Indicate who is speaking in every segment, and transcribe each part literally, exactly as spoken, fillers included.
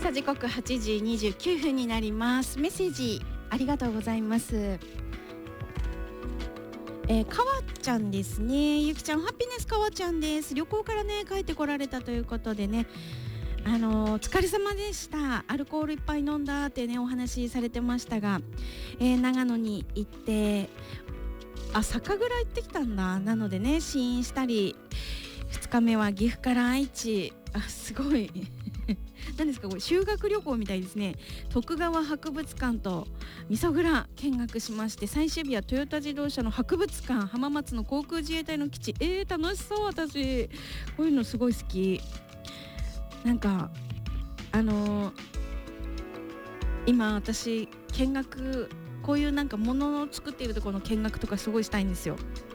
Speaker 1: さあ時刻はちじにじゅうきゅうふんになります。メッセージありがとうございます。えー、かわちゃんですね。ゆきちゃん、ハピネスかわちゃんです。旅行からね帰ってこられたということでね、あのー、お疲れ様でした。アルコールいっぱい飲んだってねお話しされてましたが、えー、長野に行ってあ酒蔵行ってきたんだ。なのでね試飲したり、ふつかめは岐阜から愛知、あすごい何ですかこれ、修学旅行みたいですね。徳川博物館と味噌蔵見学しまして、最終日はトヨタ自動車の博物館、浜松の航空自衛隊の基地。えー、楽しそう。私こういうのすごい好き。なんかあのー、今私見学、こういうなんか物を作っているところの見学とかすごいしたいんですよ。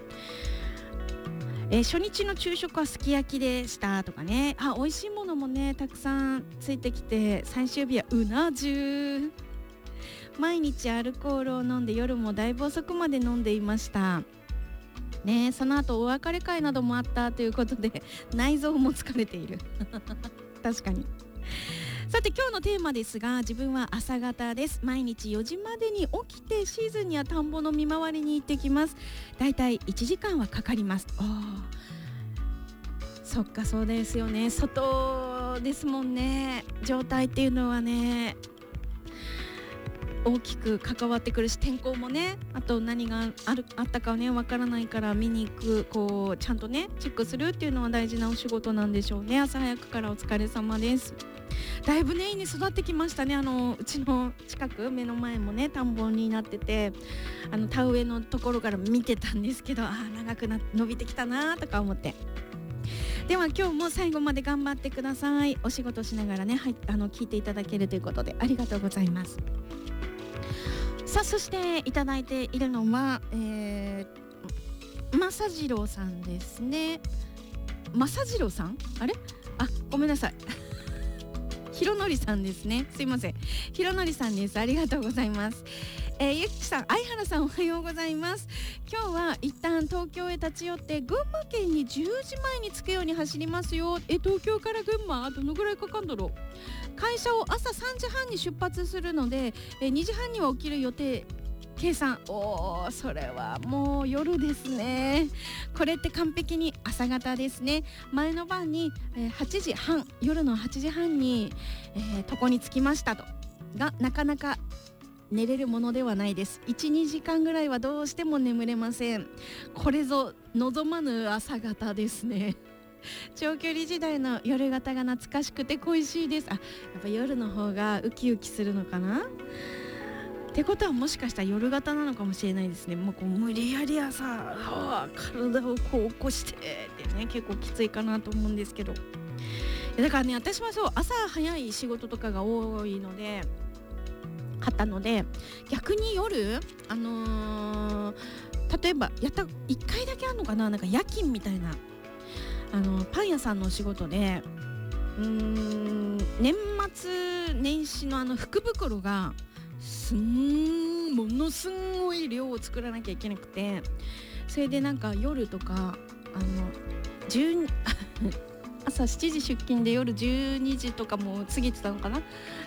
Speaker 1: えー、初日の昼食はすき焼きでしたとかね。あ、美味しいものもねたくさんついてきて、最終日はうな重。毎日アルコールを飲んで夜もだいぶ遅くまで飲んでいましたね。その後お別れ会などもあったということで内臓も疲れている確かに。さて今日のテーマですが、自分は朝方です。毎日よじまでに起きてシーズンには田んぼの見回りに行ってきます。だいたいいちじかんはかかります。あそっか、そうですよね。外ですもんね。状態っていうのはね大きく関わってくるし、天候もね、あと何があるあったかはねわからないから見に行く、こうちゃんとねチェックするっていうのは大事なお仕事なんでしょうね。朝早くからお疲れ様です。だいぶねいいね育ってきましたね。あのうちの近く目の前もね田んぼになってて、あの田植えのところから見てたんですけど、あー長くな伸びてきたなとか思って。では今日も最後まで頑張ってください。お仕事しながらね、はい、あの聞いていただけるということでありがとうございます。さあそしていただいているのは、えー、まさじろうさんですね。まさじろうさん、あれ、あごめんなさいひろのりさんですね。すいません、ひろのりさんです。ありがとうございます。えー、ゆきさん、相原さんおはようございます。今日は一旦東京へ立ち寄って群馬県にじゅうじまえに着くように走りますよ。え東京から群馬どのぐらいかかんだろう。会社を朝さんじはんに出発するので、えにじはんには起きる予定計算。おーそれはもう夜ですね。これって完璧に朝方ですね。前の晩に、えー、はちじはん、夜のはちじはんに、えー、床に着きましたと。がなかなか寝れるものではないです。 いちにじかんぐらいはどうしても眠れません。これぞ望まぬ朝方ですね。長距離時代の夜型が懐かしくて恋しいです。あ、やっぱ夜の方がウキウキするのかなってことは、もしかしたら夜型なのかもしれないですね。もうこう無理やり朝、はあ、体をこう起こしてってね、結構きついかなと思うんですけど、だからね私はそう朝早い仕事とかが多いのであったので、逆に夜あのー、例えばやったいっかいだけあるのかな、なんか夜勤みたいな、あのパン屋さんのお仕事で、うーん年末年始のあの福袋がすんものすごい量を作らなきゃいけなくて、それでなんか夜とかあのじゅう朝しちじ出勤で夜じゅうにじとかも過ぎてたのかな。